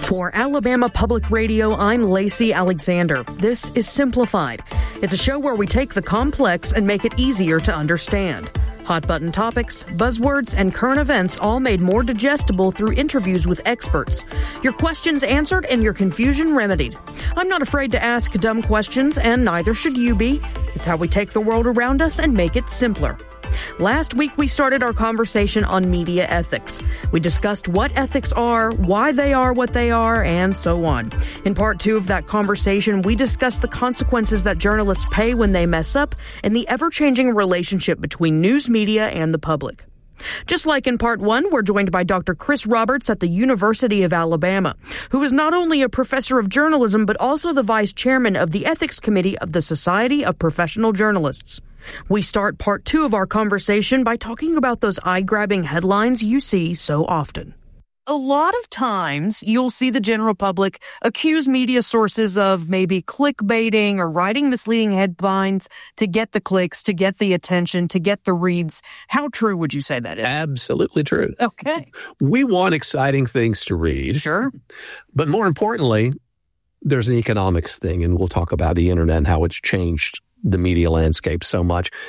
For Alabama Public Radio, I'm Lacey Alexander. This is Simplified. It's a show where we take the complex and make it easier to understand. Hot button topics, buzzwords, and current events all made more digestible through interviews with experts. Your questions answered and your confusion remedied. I'm not afraid to ask dumb questions, and neither should you be. It's how we take the world around us and make it simpler. Last week, we started our conversation on media ethics. We discussed what ethics are, why they are what they are, and so on. In part 2 of that conversation, we discussed the consequences that journalists pay when they mess up and the ever-changing relationship between news media and the public. Just like in part 1, we're joined by Dr. Chris Roberts at the University of Alabama, who is not only a professor of journalism, but also the vice chairman of the Ethics Committee of the Society of Professional Journalists. We start part 2 of our conversation by talking about those eye-grabbing headlines you see so often. A lot of times, you'll see the general public accuse media sources of maybe clickbaiting or writing misleading headlines to get the clicks, to get the attention, to get the reads. How true would you say that is? Absolutely true. Okay. We want exciting things to read. Sure. But more importantly, there's an economics thing, and we'll talk about the internet and how it's changed the media landscape so much.